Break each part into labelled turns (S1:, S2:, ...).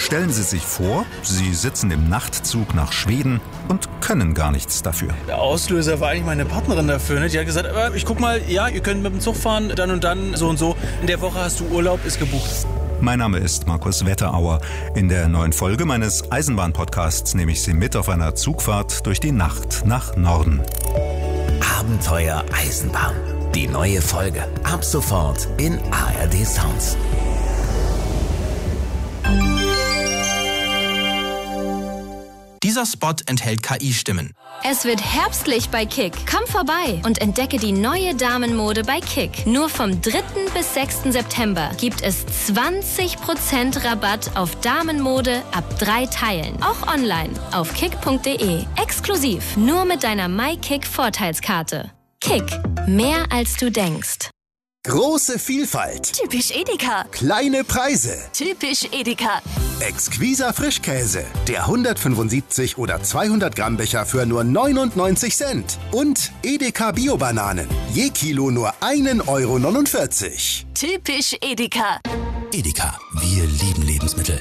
S1: Stellen Sie sich vor, Sie sitzen im Nachtzug nach Schweden und können gar nichts dafür.
S2: Der Auslöser war eigentlich meine Partnerin dafür. Ne? Die hat gesagt, ich guck mal, ja, ihr könnt mit dem Zug fahren, dann und dann, so und so. In der Woche hast du Urlaub, ist gebucht.
S1: Mein Name ist Markus Wetterauer. In der neuen Folge meines Eisenbahn-Podcasts nehme ich Sie mit auf einer Zugfahrt durch die Nacht nach Norden.
S3: Abenteuer Eisenbahn. Die neue Folge. Ab sofort in ARD Sounds.
S4: Dieser Spot enthält KI-Stimmen.
S5: Es wird herbstlich bei Kick. Komm vorbei und entdecke die neue Damenmode bei Kick. Nur vom 3. bis 6. September gibt es 20% Rabatt auf Damenmode ab 3 Teilen. Auch online auf kick.de. Exklusiv nur mit deiner MyKick-Vorteilskarte. Kick. Mehr als du denkst.
S6: Große Vielfalt.
S7: Typisch Edeka.
S6: Kleine Preise.
S7: Typisch Edeka.
S6: Exquiser Frischkäse. Der 175 oder 200 Gramm Becher für nur 99 Cent. Und Edeka Bio-Bananen. Je Kilo nur 1,49 €.
S7: Typisch Edeka.
S3: Edeka, wir lieben Lebensmittel.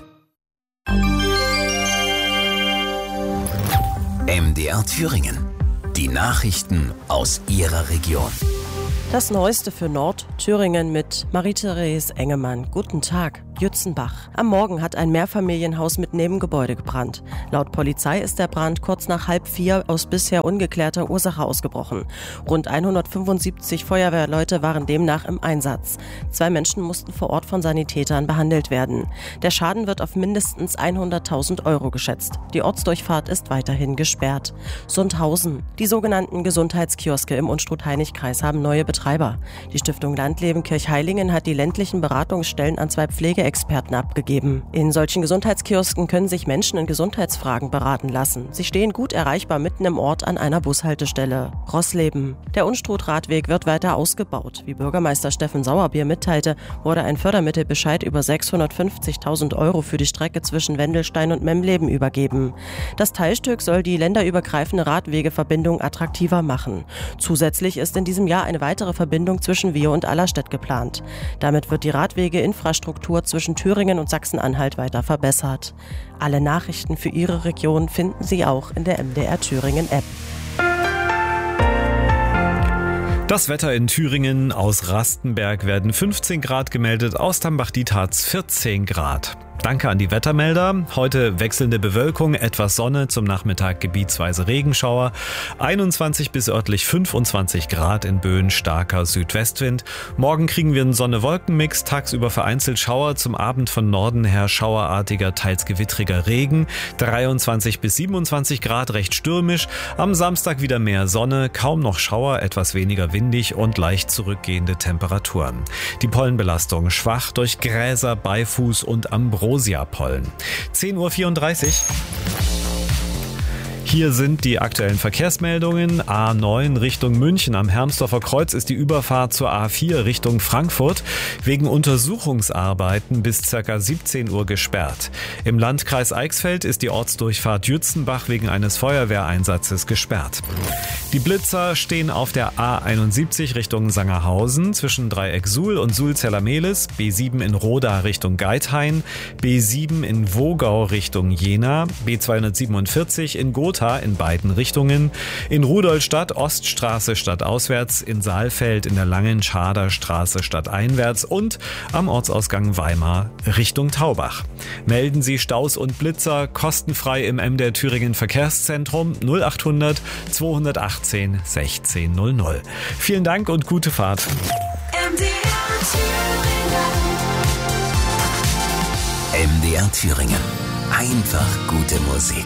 S3: MDR Thüringen. Die Nachrichten aus Ihrer Region.
S8: Das Neueste für Nordthüringen mit Marie-Therese Engemann. Guten Tag. Jützenbach. Am Morgen hat ein Mehrfamilienhaus mit Nebengebäude gebrannt. Laut Polizei ist der Brand kurz nach 3:30 aus bisher ungeklärter Ursache ausgebrochen. Rund 175 Feuerwehrleute waren demnach im Einsatz. 2 Menschen mussten vor Ort von Sanitätern behandelt werden. Der Schaden wird auf mindestens 100.000 € geschätzt. Die Ortsdurchfahrt ist weiterhin gesperrt. Sundhausen. Die sogenannten Gesundheitskioske im Unstrut-Hainich-Kreis haben neue Betreiber. Die Stiftung Landleben Kirchheilingen hat die ländlichen Beratungsstellen an 2 Pflegeexperten abgegeben. In solchen Gesundheitskiosken können sich Menschen in Gesundheitsfragen beraten lassen. Sie stehen gut erreichbar mitten im Ort an einer Bushaltestelle. Rossleben. Der Unstrut-Radweg wird weiter ausgebaut. Wie Bürgermeister Steffen Sauerbier mitteilte, wurde ein Fördermittelbescheid über 650.000 € für die Strecke zwischen Wendelstein und Memleben übergeben. Das Teilstück soll die länderübergreifende Radwegeverbindung attraktiver machen. Zusätzlich ist in diesem Jahr eine weitere Verbindung zwischen Wiehe und Allerstedt geplant. Damit wird die Radwegeinfrastruktur zwischen Thüringen und Sachsen-Anhalt weiter verbessert. Alle Nachrichten für Ihre Region finden Sie auch in der MDR Thüringen App.
S9: Das Wetter in Thüringen: aus Rastenberg werden 15 Grad gemeldet, aus Tambach-Dietharz 14 Grad. Danke an die Wettermelder. Heute wechselnde Bewölkung, etwas Sonne, zum Nachmittag gebietsweise Regenschauer. 21 bis örtlich 25 Grad, in Böen starker Südwestwind. Morgen kriegen wir einen Sonne-Wolken-Mix, tagsüber vereinzelt Schauer, zum Abend von Norden her schauerartiger, teils gewittriger Regen. 23 bis 27 Grad, recht stürmisch. Am Samstag wieder mehr Sonne, kaum noch Schauer, etwas weniger windig und leicht zurückgehende Temperaturen. Die Pollenbelastung schwach durch Gräser, Beifuß und Ambrosia-Pollen. 10:34 Uhr. Hier sind die aktuellen Verkehrsmeldungen. A9 Richtung München. Am Hermsdorfer Kreuz ist die Überfahrt zur A4 Richtung Frankfurt wegen Untersuchungsarbeiten bis ca. 17 Uhr gesperrt. Im Landkreis Eichsfeld ist die Ortsdurchfahrt Jützenbach wegen eines Feuerwehreinsatzes gesperrt. Die Blitzer stehen auf der A71 Richtung Sangerhausen zwischen Dreieck Suhl und Suhl-Zellermehlis, B7 in Roda Richtung Geithain, B7 in Wogau Richtung Jena, B247 in Gotha in beiden Richtungen, in Rudolstadt Oststraße stadtauswärts, in Saalfeld in der Langen Schader Straße stadteinwärts und am Ortsausgang Weimar Richtung Taubach. Melden Sie Staus und Blitzer kostenfrei im MDR Thüringen Verkehrszentrum 0800 218 1600. Vielen Dank und gute Fahrt.
S3: MDR Thüringen. Einfach gute Musik.